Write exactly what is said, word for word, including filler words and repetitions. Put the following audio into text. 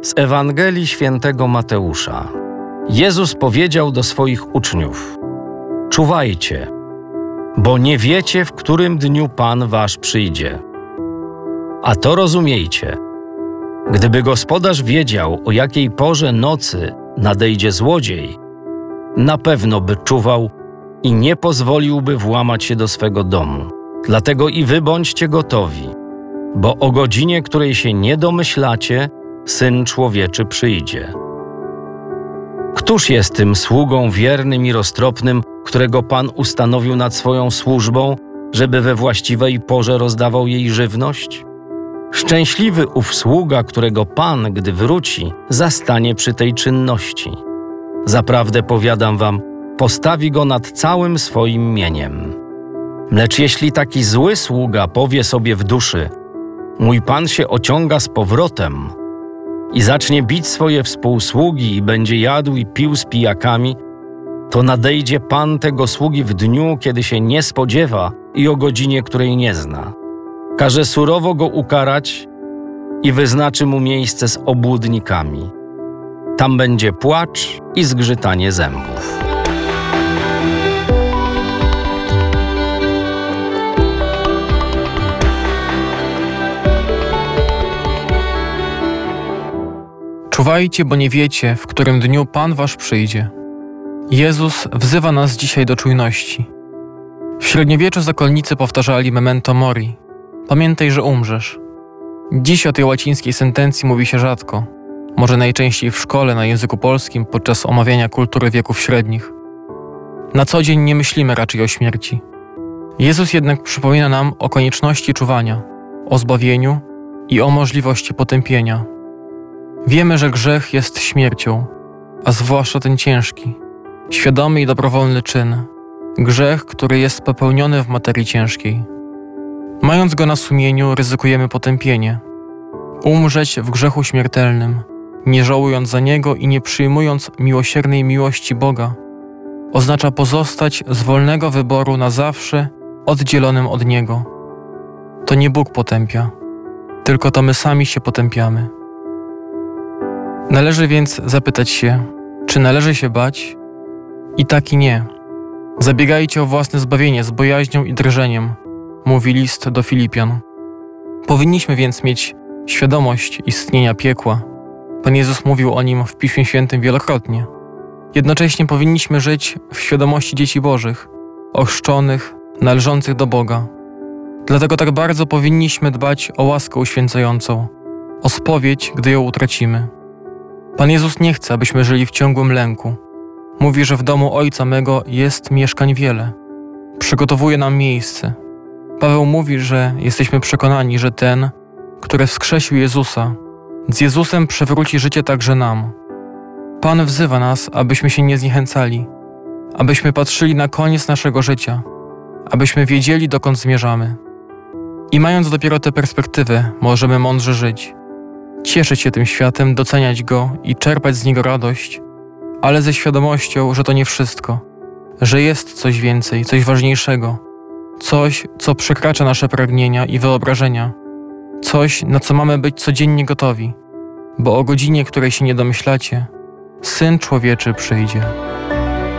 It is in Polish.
Z Ewangelii Świętego Mateusza. Jezus powiedział do swoich uczniów: czuwajcie, bo nie wiecie, w którym dniu Pan wasz przyjdzie. A to rozumiejcie. Gdyby gospodarz wiedział, o jakiej porze nocy nadejdzie złodziej, na pewno by czuwał i nie pozwoliłby włamać się do swego domu. Dlatego i wy bądźcie gotowi, bo o godzinie, której się nie domyślacie, Syn Człowieczy przyjdzie. Któż jest tym sługą wiernym i roztropnym, którego Pan ustanowił nad swoją służbą, żeby we właściwej porze rozdawał jej żywność? Szczęśliwy ów sługa, którego Pan, gdy wróci, zastanie przy tej czynności. Zaprawdę powiadam wam, postawi go nad całym swoim mieniem. Lecz jeśli taki zły sługa powie sobie w duszy: mój Pan się ociąga z powrotem, i zacznie bić swoje współsługi i będzie jadł i pił z pijakami, to nadejdzie Pan tego sługi w dniu, kiedy się nie spodziewa i o godzinie, której nie zna. Każe surowo go ukarać i wyznaczy mu miejsce z obłudnikami. Tam będzie płacz i zgrzytanie zębów. Czuwajcie, bo nie wiecie, w którym dniu Pan wasz przyjdzie. Jezus wzywa nas dzisiaj do czujności. W średniowieczu zakonnicy powtarzali memento mori. Pamiętaj, że umrzesz. Dziś o tej łacińskiej sentencji mówi się rzadko. Może najczęściej w szkole na języku polskim podczas omawiania kultury wieków średnich. Na co dzień nie myślimy raczej o śmierci. Jezus jednak przypomina nam o konieczności czuwania, o zbawieniu i o możliwości potępienia. Wiemy, że grzech jest śmiercią, a zwłaszcza ten ciężki, świadomy i dobrowolny czyn. Grzech, który jest popełniony w materii ciężkiej. Mając go na sumieniu, ryzykujemy potępienie. Umrzeć w grzechu śmiertelnym, nie żałując za niego i nie przyjmując miłosiernej miłości Boga, oznacza pozostać z wolnego wyboru na zawsze oddzielonym od Niego. To nie Bóg potępia, tylko to my sami się potępiamy. Należy więc zapytać się, czy należy się bać? I tak i nie. Zabiegajcie o własne zbawienie z bojaźnią i drżeniem, mówi list do Filipian. Powinniśmy więc mieć świadomość istnienia piekła. Pan Jezus mówił o nim w Piśmie Świętym wielokrotnie. Jednocześnie powinniśmy żyć w świadomości dzieci Bożych, ochrzczonych, należących do Boga. Dlatego tak bardzo powinniśmy dbać o łaskę uświęcającą, o spowiedź, gdy ją utracimy. Pan Jezus nie chce, abyśmy żyli w ciągłym lęku. Mówi, że w domu Ojca mego jest mieszkań wiele. Przygotowuje nam miejsce. Paweł mówi, że jesteśmy przekonani, że ten, który wskrzesił Jezusa, z Jezusem przywróci życie także nam. Pan wzywa nas, abyśmy się nie zniechęcali, abyśmy patrzyli na koniec naszego życia, abyśmy wiedzieli, dokąd zmierzamy. I mając dopiero tę perspektywę, możemy mądrze żyć. Cieszyć się tym światem, doceniać go i czerpać z niego radość, ale ze świadomością, że to nie wszystko, że jest coś więcej, coś ważniejszego, coś, co przekracza nasze pragnienia i wyobrażenia, coś, na co mamy być codziennie gotowi, bo o godzinie, której się nie domyślacie, Syn Człowieczy przyjdzie.